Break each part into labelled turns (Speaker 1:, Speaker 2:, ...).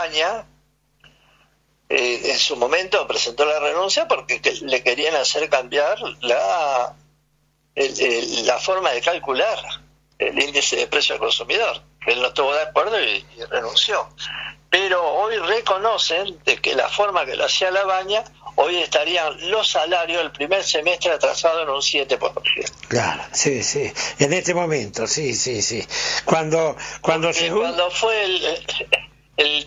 Speaker 1: Labaña en su momento presentó la renuncia porque le querían hacer cambiar la forma de calcular el índice de precio al consumidor. Él no estuvo de acuerdo y renunció. Pero hoy reconocen de que la forma que lo hacía Labaña, hoy estarían los salarios el primer semestre atrasados en un 7%.
Speaker 2: Claro, sí. En este momento, sí. Cuando
Speaker 1: fue el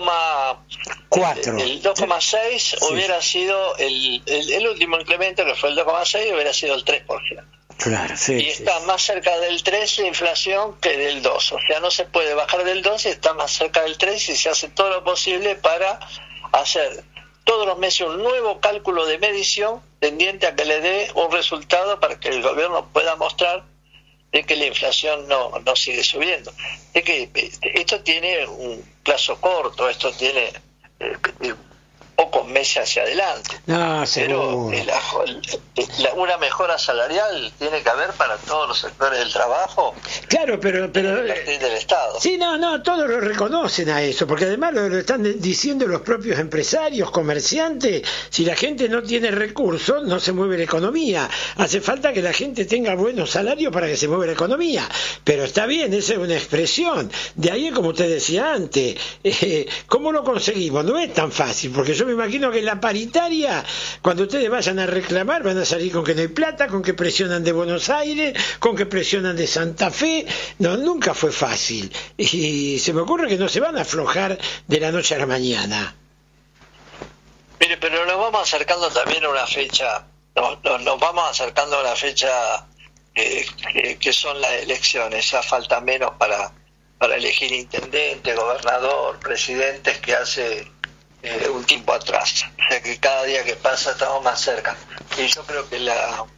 Speaker 1: 3,4, el 2,6 sí. Hubiera sido el último incremento, que fue el 2,6, hubiera sido el 3%.
Speaker 2: Claro, sí.
Speaker 1: Y está más cerca del 3 de inflación que del 2. O sea, no se puede bajar del 2 y está más cerca del 3 y se hace todo lo posible para hacer todos los meses un nuevo cálculo de medición tendiente a que le dé un resultado para que el gobierno pueda mostrar de que la inflación no sigue subiendo. De que esto tiene un plazo corto, esto tiene pocos meses hacia adelante.
Speaker 2: No, seguro.
Speaker 1: Pero una mejora salarial tiene que haber para todos los sectores del trabajo.
Speaker 2: Claro, pero
Speaker 1: del Estado.
Speaker 2: Sí, no, todos lo reconocen a eso, porque además lo están diciendo los propios empresarios, comerciantes. Si la gente no tiene recursos, no se mueve la economía. Hace falta que la gente tenga buenos salarios para que se mueva la economía. Pero está bien, esa es una expresión. De ahí, como usted decía antes, ¿cómo lo conseguimos? No es tan fácil, porque yo me imagino que en la paritaria, cuando ustedes vayan a reclamar, van a salir con que no hay plata, con que presionan de Buenos Aires, con que presionan de Santa Fe. No, nunca fue fácil. Y se me ocurre que no se van a aflojar de la noche a la mañana.
Speaker 1: Mire, pero nos vamos acercando también a una fecha, nos vamos acercando a una fecha que son las elecciones. Ya falta menos para elegir intendente, gobernador, presidentes que hace un tiempo atrás. O sea que cada día que pasa estamos más cerca. Y yo creo que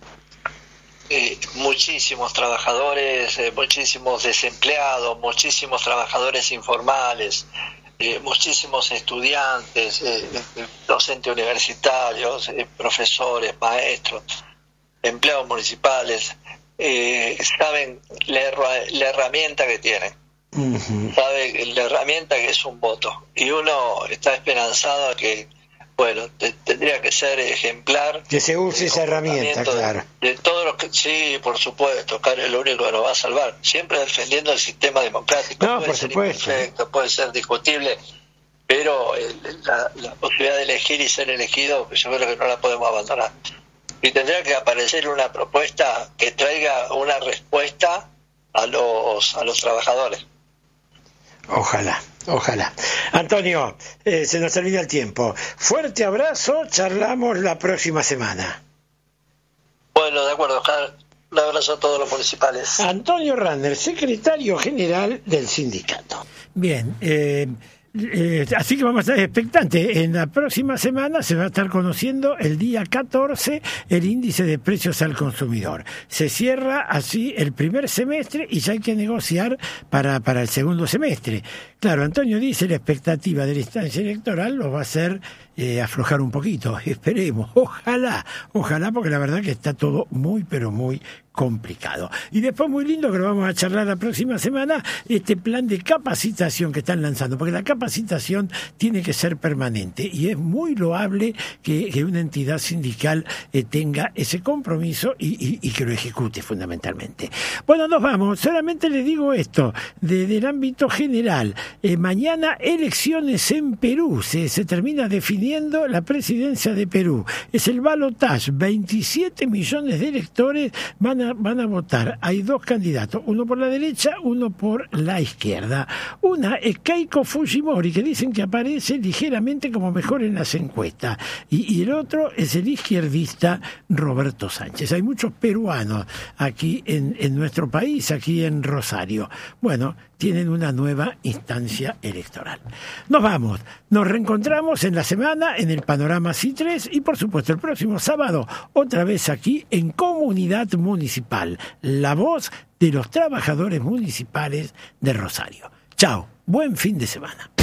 Speaker 1: muchísimos trabajadores, muchísimos desempleados, muchísimos trabajadores informales, muchísimos estudiantes, docentes universitarios, profesores, maestros, empleados municipales, saben la herramienta que tienen. Uh-huh. Sabe la herramienta que es un voto, y uno está esperanzado a que, bueno, tendría que ser ejemplar,
Speaker 2: que se use esa herramienta, claro,
Speaker 1: de todos los que, sí, por supuesto, claro, es lo único que nos va a salvar, siempre defendiendo el sistema democrático.
Speaker 2: No, por supuesto,
Speaker 1: imperfecto, puede ser discutible, pero la posibilidad de elegir y ser elegido, yo creo que no la podemos abandonar, y tendría que aparecer una propuesta que traiga una respuesta a los trabajadores.
Speaker 2: Ojalá. Antonio, se nos olvida el tiempo. Fuerte abrazo, charlamos la próxima semana.
Speaker 1: Bueno, de acuerdo, un abrazo a todos los municipales.
Speaker 2: Antonio Randner, secretario general del sindicato. Bien, así que vamos a estar expectantes. En la próxima semana se va a estar conociendo el día 14 el índice de precios al consumidor. Se cierra así el primer semestre y ya hay que negociar para el segundo semestre. Claro, Antonio dice la expectativa de la instancia electoral lo va a hacer aflojar un poquito. Esperemos, ojalá, porque la verdad que está todo muy, pero muy complicado. Y después muy lindo que lo vamos a charlar la próxima semana, este plan de capacitación que están lanzando, porque la capacitación tiene que ser permanente y es muy loable que una entidad sindical tenga ese compromiso y que lo ejecute fundamentalmente. Bueno, nos vamos. Solamente le digo esto del ámbito general. Mañana elecciones en Perú. Se termina definiendo la presidencia de Perú. Es el balotaje. 27 millones de electores van a votar. Hay dos candidatos, uno por la derecha, uno por la izquierda. Una es Keiko Fujimori, que dicen que aparece ligeramente como mejor en las encuestas, y el otro es el izquierdista Roberto Sánchez. Hay muchos peruanos aquí en nuestro país, aquí en Rosario. Bueno, tienen una nueva instancia electoral. Nos vamos, nos reencontramos en la semana en el Panorama C3 y por supuesto el próximo sábado otra vez aquí en Comunidad Municipal, la voz de los trabajadores municipales de Rosario. Chao, buen fin de semana.